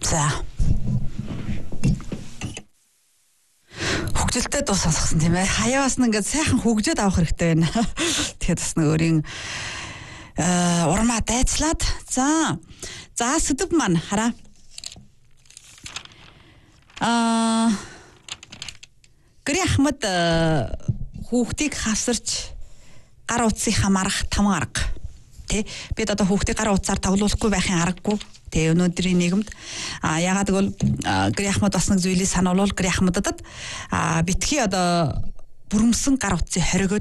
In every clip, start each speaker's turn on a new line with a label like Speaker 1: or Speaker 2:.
Speaker 1: За. Хөгжилтэй дуу сонсгосон тийм ээ. Хаяас нь ингээд сайхан хөгжөөд авах хэрэгтэй байна. Тэгэхээр бас нэг өөрийн урмаа дайцлаад. За сэдв маань хараа. Гэрийн Ахмад хүүхдийг хавсарч гар утсыг хамаарах 5 арга. Тэ бид одоо хүүхдийг гар утсаар тоглуулахгүй байхын аргагүй. Тэ өнөөдрийн нийгэмд ягаад гэвэл Гэрийн Ахмад бас нэг зүйлийг сануулвал Гэрийн Ахмадад битгий одоо бүрэмсэн гар утсыг хоригол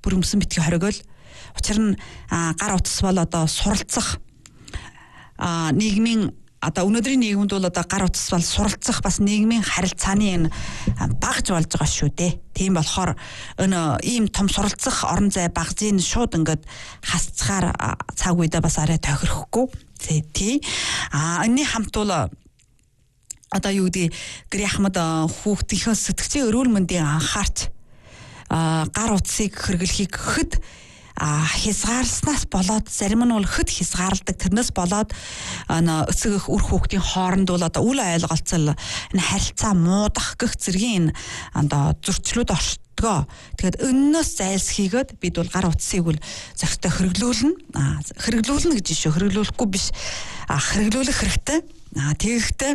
Speaker 1: учир нь гар утас бол одоо суралцах нийгмийн одоо өнөөдрийн нийгэмд бол одоо гар утас бол суралцах бас нийгмийн харилцааны энэ багж болж байгаа шүү дээ. Тийм болохоор энэ ийм том суралцах орон зай багзын шууд ингээд хасцахаар цаг үедээ бас арай тохирохгүй. Тий. Энэний хамт бол одоо юу гэдэг Гэрийн Ахмад хүүхдийнхээ сэтгцийн эрүүл мэндийн анхаарч гар утсыг хэрэглэхийг гэхэд хязгаарснаас болоод зарим нь бол хөт хязгаарладаг тэрнээс болоод эцэг эх үр хүүхдийн хооронд бол одоо үл ойлголцол энэ харилцаа муудах гэх зэргийн одоо зөрчлүүд оршдгоо. Тэгэхээр өнөөс зайлсхийгээд бид бол гар утсыг бол зөвхөн хэрэглүүлнэ гэж шүү. Хэрэглүүлэхгүй биш. Хэрэглүүлэх хэрэгтэй. Тэгэхдээ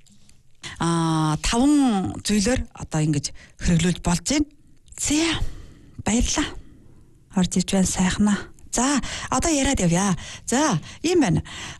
Speaker 1: 5 зүйлээр одоо ингэж хэрэглүүлж болж байна. За баярлалаа. Орж иж байна сайхнаа. За одоо яриад явъя. За ийм байна.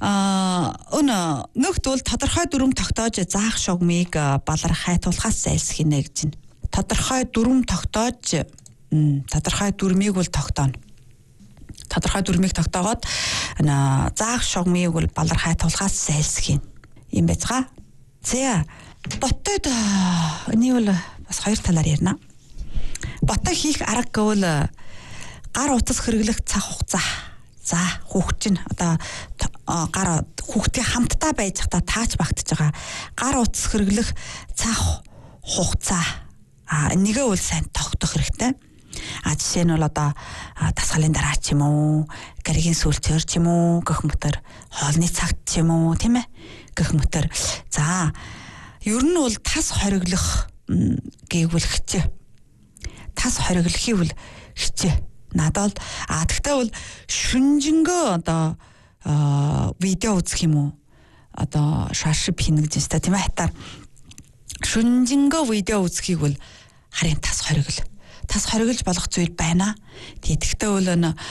Speaker 1: Нөгт бол тодорхой дүрм тогтоож заах шугмыг балар хайтуулахаас зайлсхийнэ гэж байна. Тодорхой дүрм тогтоож тодорхой дүрмийг бол тогтооно. Тодорхой дүрмийг тогтоогоод заах шугмыг бол балар хайтуулахаас зайлсхийнэ. Ийм байцгаа. За ботод энийг бол бас 2 талаар ярина. Ботоо хийх арга гэвэл гар утас хэрэглэх цаг хугацаа. За хүүхд чинь одоо хүүхдийн хамтдаа байж захта таач багтаж байгаа. Гар утас хэрэглэх цаг хугацаа нэгээ бол сайн тогтоох хэрэгтэй. Жишээ нь бол одоо дасгалын дараа ч юм уу, гаригийн сүүлчээр ч юм уу, гэх мэтэр хоолны цагт ч юм уу, тийм ээ? Гэх мэтэр. За ер нь бол тас хориглох гэвэл хэцүү. Тас хориглохыг бол хэцүү. Надад тэгтээ бол шүнжэнгөө одоо видео үзэх юм уу? Одоо шашип хийнэ гэж байна тийм ээ хатаар. Шүнжэнгөө видео үзэхийг бол харин тас хоригл. Тас хориглож болох зүйл байна. Тэгэхдээ бол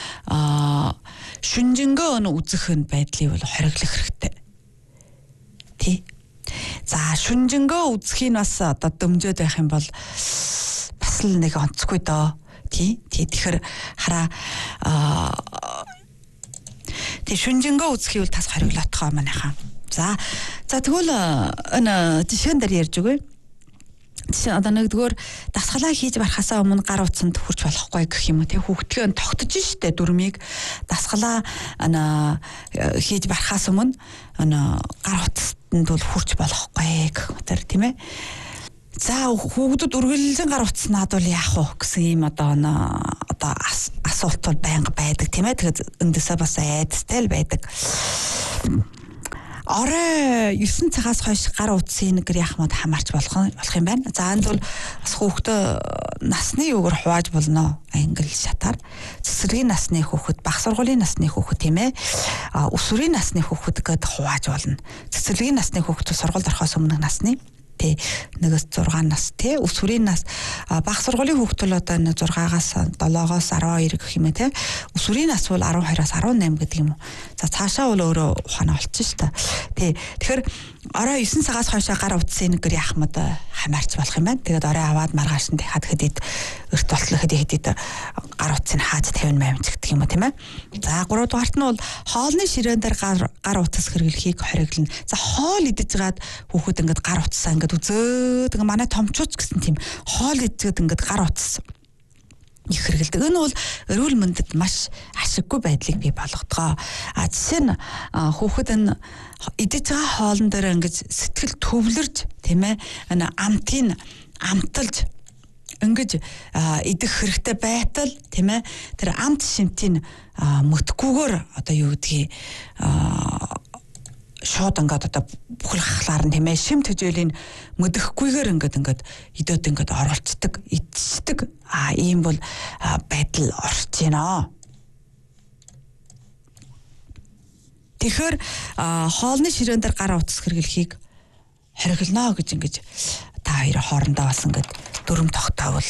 Speaker 1: шүнжэнгөө үзэх нь байдлыг бол хориглох хэрэгтэй. Тий. За шүнжэнгөө үзэхийг бас одоо дөмжөөд байх юм бол бас л нэг онцгүй доо. Тий. Тэгэхээр хараа тий шүнжэнгөө үзэхийг бол тас хориглоотгоо манайхаа. За тэгвэл энэ жишээн дээр ярьж өгье. Жишээ одоо нэгдүгээр дасгалаа хийж барахаасаа өмнө гар утсанд хүрч болохгүй гэх юм уу тий хүүхдгөө тогтож штэ дүрмийг дасгалаа хийж барахаас өмнө гар утсанд бол хүрч болохгүй гэх мэтэр тийм ээ. За хүүхдүүд үргэлжлэн гар утас наад бол яах вэ гэсэн юм одоо асуулт бол байнга байдаг тийм ээ. Тэгэхээр эндээсээ бас айдастай л байдаг. Орой 9 цагаас хойш гар утсын Гэрийн Ахмад хамаарч болох юм байна. За энд бол бас хүүхдээ насны үгээр хувааж болно. Англи шатаар цэцэрлэгийн насны хүүхэд, бага сургуулийн насны хүүхэд тийм ээ. Өсвөрийн насны хүүхэд гэдээ хувааж болно. Цэцэрлэгийн насны хүүхэд сургуульд орохоос өмнөх насны тий 1-6 нас тий өсвөрийн нас бага сургуулийн хүүхдүүд одоо 6-аас 7-оос 12 гэх юм тий өсвөрийн нас бол 12-аас 18 гэдэг юм уу. За цаашаа бол өөрөө ухаанаа олчихно шүү дээ. Тий тэгэхээр орой 9 цагаас хойш гар утсын Гэрийн Ахмад хамаарч болох юм байна. Тэгээд орой аваад маргааш нь хад хэдийд өрт болтлоо хэдийд гар утсыг хааж 50 маймч гэдэг юм уу тийм ээ. За 3 дугаарт нь бол хоолны ширээн дээр гар утас хэрэглэхийг хориглоно. За хоол идэж байгаад хүүхэд ингээд гар утсаа ингээд үзээд ингээ манай томчууч гэсэн тийм хоол идээд ингээд гар утас их хэрэгэлдэг. Энэ бол эрүүл мэндэд маш ашиггүй байдлыг бий болгодгоо. Жишээ нь хүүхэд энэ идэж байгаа хоолн дээр ингэж сэтгэл төвлөрж тийм ээ амтыг амталж ингэж идэх хэрэгтэй байтал тийм ээ тэр амт шимтгийг мөтгүүгээр одоо юу гэдгийг шууд ингээд одоо бүхэл хахлаар нь тийм ээ шим төжөөлийн мэдэхгүйгээр ингээд идөөд ингээд оруулцдаг, эцдэг ийм бол байдал орж байна. Тэгэхээр хоолны ширээн дээр гар утас хэрэглэхийг хориглоно гэж ингэж та хоёр хоорондоо бас ингээд дүрм тогтоовол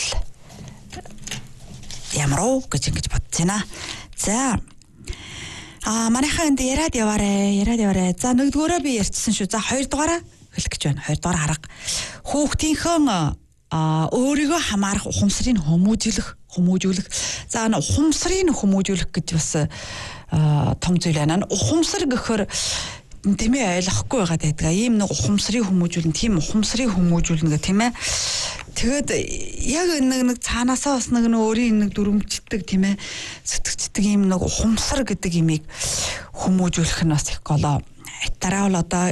Speaker 1: ямар уу гэж ингэж бодож байна. За манайхаа энд яриад яваарэ. За нэгдүгээрээ би ярьчихсан шүү. За хоёрдугаараа хэлэх гэж байна. Хоёрдугаар арга. Хүүхдийнхээ өөрийгөө хамаарах ухамсарыг хүмүүжүүлэх. За ухамсарыг хүмүүжүүлэх гэж бас том зүйл байна. Ухамсар гэхээр тийм ээ ойлгохгүй байгаа байдаг. Ийм нэг ухамсарыг хүмүүжүүлнэ, тийм ухамсарыг хүмүүжүүлнэ гэх тийм ээ. Тэгээд яг нэг цаанаасаа бас нэг өөрийн нэг дүрмждэг тийм ээ сэтгцдэг ийм нэг ухамсар гэдэг имийг хүмүүжүүлэх нь бас их голоо. Дараа бол одоо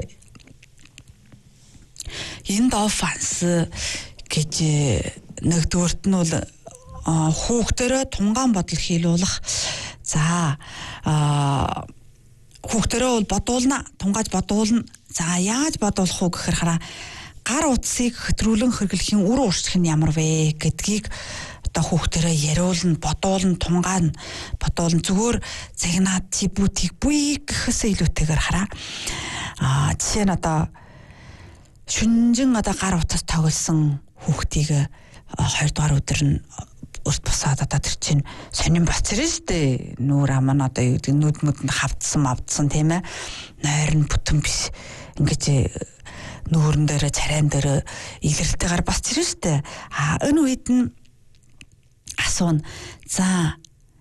Speaker 1: эндорфинс гэж нэгдүгээрт нь бол хүүхдэрээ тунгаан бодол хийлүүлэх. За хүүхдэрээ бол бодуулна, тунгааж бодуулна. За яаж бодуулах уу гэхээр хараа гар утсыг хөтрүүлэн хэрэглэхийн үр уршиг нь ямар вэ гэдгийг одоо хүүхдэрээ яриулна, бодуулна, тунгаана, бодуулна. Зүгээр загнаад тибүтийг бүий гэхээсээ илүүтэйгээр хараа. Жишээ нь одоо шүнжин одоо гар утас тоглосон хүүхдийг 2 дугаар өдөр нь өрт босоод одоо тэр чинь сонин боцорно штэ. Нүүр аман одоо юу гэдэг нүд мөдөнд хавдсан тийм ээ. Нойр нь бүтэн биш. Ингэж нүүрэн дээр царайн дээр илэрэлтэйгээр босч ирнэ штэ. Энэ үед нь асууна. За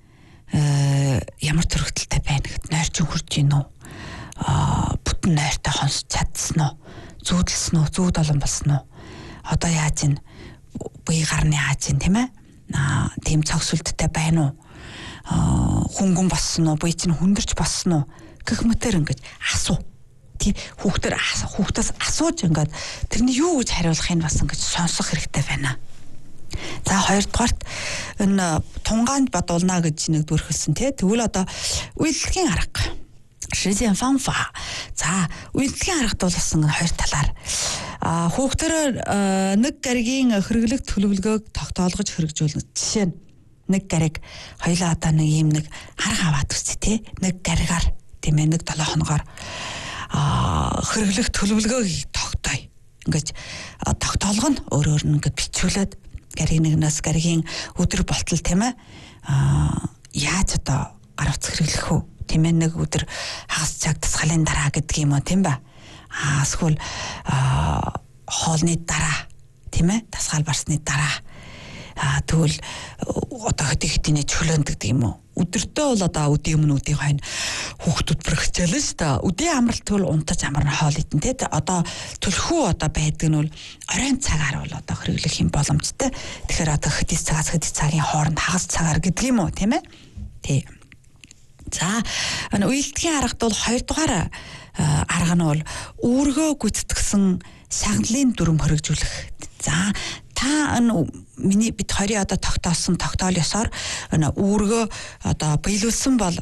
Speaker 1: ямар төрөлтөлтэй байна гэхэд нойр чинь хурж гин үү? Бүтэн нойртой хонс чадсан уу? Зүүдэлсэн үү? Зүүд олон болсон уу? Одоо яаж ийн? Бие гарны яаж ийн тийм ээ? Тийм цогцолттой байна уу? Хөнгөн болсон уу? Бие чинь хүндэрч болсон уу? Гэх мэтэр ингэж асуу. Тийм хүүхдээс асууж ингээд тэрний юу гэж хариулахыг бас ингэж сонсох хэрэгтэй байна. За хоёрдугаарт энэ тунгаанд бодуулна гэж нэгдүгээр хэлсэн тий. Тэгвэл одоо үйлдэлийн арга. Шижин фанфа. За үйлдэлийн аргад бол бас хоёр талаар хүүхдээр нэг гаригийн хэрэглэх төлөвлөгөөг тогтоолгож хэрэгжүүлнэ. Жишээ нь нэг гариг хоёлаа одоо нэг юм нэг арга аваад үсэ тий. Нэг гаригаар тийм ээ нэг 7 хоногоор хэрэглэх төлөвлөгөөг тогтооё. Ингээд тогтоолго нь өөрөөр нь ингээд бичүүлээд гаригийн өдөр болтол тийм ээ яаж одоо гар утас хэрэглэх үү тийм ээ нэг өдөр хагас цаг тасгалын дараа гэдэг юм уу тийм ба эсвэл хоолны дараа тийм ээ тасгал барсны дараа тэгвэл одоо хэдийнэ чөлөөнд гэдэг юм уу өдөртөө бол одоо өдийн өмнө өдийн хойно хүүхдүүд бүр хичээлэн шүү дээ. Өдийн амралт тэгвэл унтаж амарна хоол идэн тий. Одоо төлхөө одоо байдаг нь бол оройн цагаар бол одоо хэрэглэх юм боломжтой. Тэгэхээр одоо хэдийс цагаас хэдийс цагийн хооронд хагас цагаар гэдэг юм уу тийм ээ. Тий. За үйлдэлийн аргад бол 2 дугаар арга нь бол үүргөө гүйцэтгсэн шагналын дүрм хэрэгжүүлэх. За та бид хоёрын одоо тогтоосон тогтоол ёсоор үүргөө одоо биелүүлсэн бол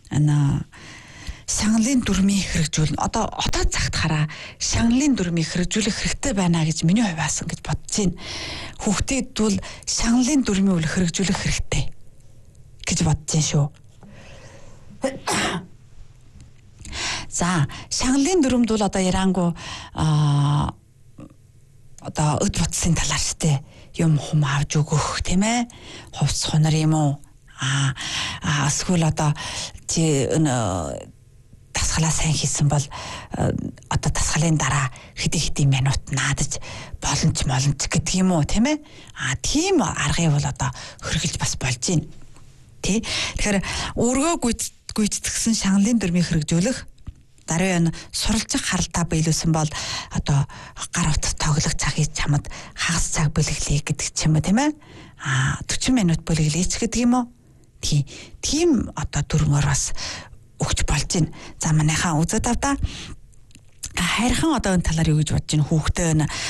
Speaker 1: шагналын дүрмийг хэрэгжүүлнэ. Одоо цагт хараа шагналын дүрмийг хэрэгжүүлэх хэрэгтэй байна гэж миний хувьас ингэж бодож байна. Хүүхдэд бол шагналын дүрмийг хэрэгжүүлэх хэрэгтэй гэж бодож байна шүү. За шагналын дүрмд бол одоо ярангу одоо өд бодсын талаар штэ юм хум авч өгөх тийм ээ хувцс хонор юм уу эсвэл одоо тасгалаа сайн хийсэн бол одоо тасгалын дараа хэдий минут наадаж боломж гэдэг юм уу тийм ээ тийм аргыг бол одоо хөргөлж бас болж байна тий тэгэхээр өргөө гүйцэтгсэн шагналын дүрмийг хэрэгжүүлэх дараа нь суралцах харалтаа биелүүлсэн бол одоо гар утас тоглох цагийн чамд хагас цаг бэлгэлээ гэдэг ч юм уу тийм ээ 40 минут бэлгэлээч гэдэг юм уу тийм одоо дүрмээр бас өгч болж байна. За манайхаа үзээд авдаа хайрхан одоо энэ талаар юу гэж бодож байна хүүхдээ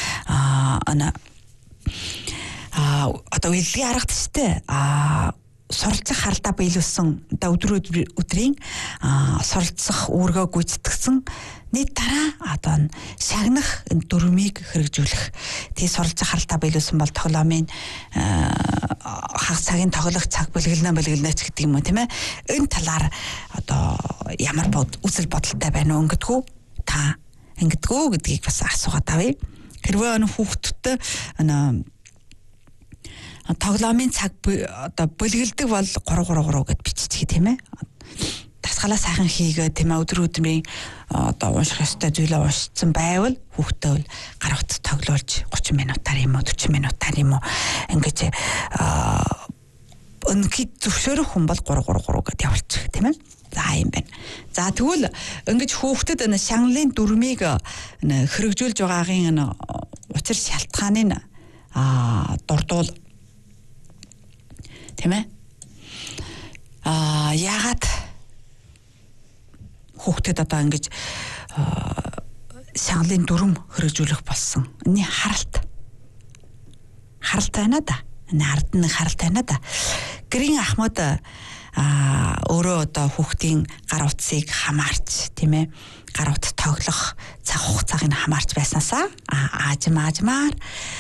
Speaker 1: одоо үйлдлийн аргад штэ суралцах харалтаа биелүүлсэн одоо өдрийн суралцах үүргөө гүйцэтгсэн нийт дараа одоо шагнах дүрмийг хэрэгжүүлэх. Тий суралж харалтаа биелүүлсэн бол тоглоомын хагас цагийн тоглох цаг бэлгэлнэ ч гэдэг юм уу тийм ээ. Энэ талаар одоо ямар үзэл бодолтой байна уу ингэдэггүй та ингэдэггүй гэдгийг бас асуугаад авъя. Хэрвээ хүүхдүүдтэй тоглоомын цаг одоо бэлгэлдэг бол 3 гэд биччихье тийм ээ. Дасгалаа сайхан хийгээ тийм ээ өдрийн одоо унших ёстой зүйлээ уншсан байвал хүүхдээ бол гар утас тоглуулж 30 минутаар юм уу 40 минутаар юм уу ингэж өнөхөд зөвшөөрөх хүн бол 3 гэд явуулчих тийм ээ. За юм байна. За тэгвэл ингэж хүүхдэд шагналын дүрмийг хэрэгжүүлж байгаагийн учир шалтгааныг дурдвал тийм ээ. Яагаад хүүхдэд одоо ингэж шагналын дүрм хэрэгжүүлэх болсон? Эний харалт байна да. Энэ ард нь харалт байна да. Гэрийн ахмад өөрөө одоо хүүхдийн гар утсыг хамаарч тийм ээ гар утас тоглох цаг хугацааг нь хамаарч байснаасаа аажмаар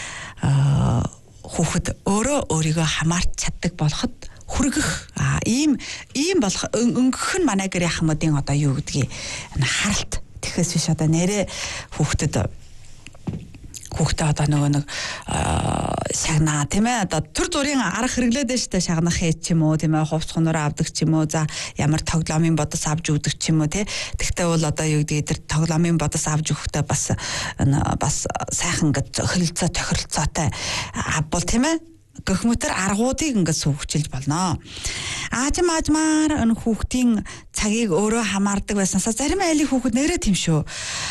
Speaker 1: хүүхэд өөрөө өөрийгөө хамаарч чаддаг болоход хүргэх ийм болох өнгөх нь манай гэрийн ахмадын одоо юу гэдгийг харалт тэгэхээс биш одоо нэрээ хүүхдэд одоо нэг шагнаа тийм ээ одоо төр зүрийн арга хэрэглээд байна шүү дээ шагнах ч юм уу тийм ээ хувц хонороо авдаг ч юм уу за ямар тоглоомын бодос авч өгдөг ч юм уу тий тэгтээ бол одоо юу гэдэг тэр тоглоомын бодос авч өгөхдөө бас сайхан гэж тохиролцоотой авбал тийм ээ гөхмөтөр аргуудыг ингээд сүүгчилж болно. Аажмаар энэ хүүхдийн цагийг өөрөө хамаардаг байснасаа зарим айлын хүүхэд нэрээ тийм шүү.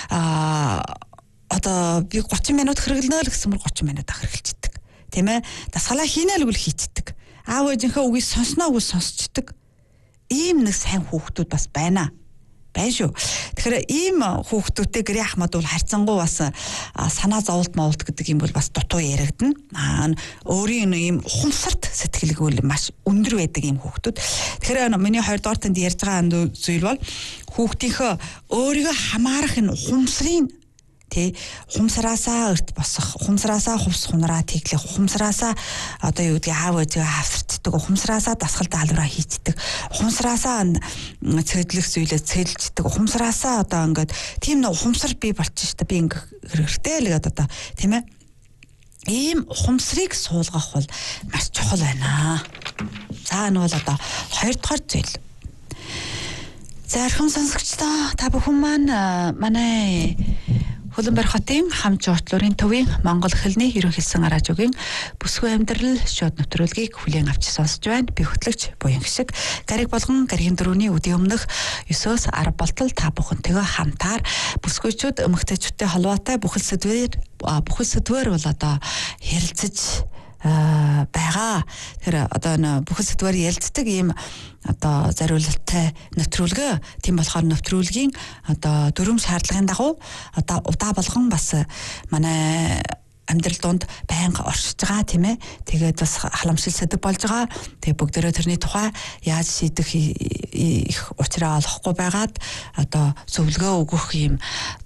Speaker 1: Одоо би 30 минут хэрэглэнэ л гэсэн мөр 30 минут хэрэгэлцдэг. Тийм ээ? Дасгалаа хийнэ л үл хийцдэг. Аав ээжийнхээ үгийг сонсноо үгүй сонсчдаг. Ийм нэг сайн хүүхдүүд бас байна. Байна шүү. Тэгэхээр ийм хүүхдүүдтэй гэрийн ахмад бол харьцангуй бас санаа зовлт гэдэг юм бол бас дутуу яригдана. Өөрийн ийм ухамсарт сэтгэлгүй маш өндөр байдаг ийм хүүхдүүд. Тэгэхээр миний 2 дугаар танд ярьж байгаа зүйл бол хүүхдийнхөө өөрийгөө хамаарах энэ ухамсарын тий ухамсараасаа өрт босох, ухамсараасаа хувс хунараа тэглэх, ухамсараасаа одоо юу гэдгийг аав ээжээ хавсарчдаг, ухамсараасаа дасгал даалгавраа хийцдэг, ухамсараасаа цэглэх зүйлээ цэглждэг, ухамсараасаа одоо ингээд тийм нэг ухамсар бий болчих шүү дээ. Би ингээд хэрэгтэй л гэдэг одоо тийм ээ. Ийм ухамсарыг суулгах бол маш чухал байна. За энэ бол одоо 2 дугаар зүйл. За орхон сонсогчдоо та бүхэн маань манай Хөлбөмбөр хотын хамт жуучлалын төвийн Монгол хэлний ерөнхий хэлсэн радиогийн бүсгүй амьдрал шууд нэвтрүүлгийг хүлээн авч сонсож байна. Би хөтлөгч буян гişг. Гариг болгон гаригийн дөрөвний үдийн өмнөх 9-10 болтол та бүхэнтэйгээ хамтаар бүсгүйчүүд эмэгтэйчүүдтэй холбоотой бүхэл сэдвээр бол одоо ярилцаж байгаа. Тэр одоо бүхэл сэдвээр ярилцдаг ийм одоо зориулалттай нэвтрүүлгээ. Тийм болохоор нэвтрүүлгийн одоо дүрм шаардлагын дагуу одоо удаа болгон бас манай амьдрал донд байнга оршиж байгаа тийм ээ. Тэгээд бас халамжлал сэдв болж байгаа. Тэгээд бүгдээрээ тэрний тухай яаж шийдэх их учраа олохгүй байгаад одоо зөвлөгөө өгөх юм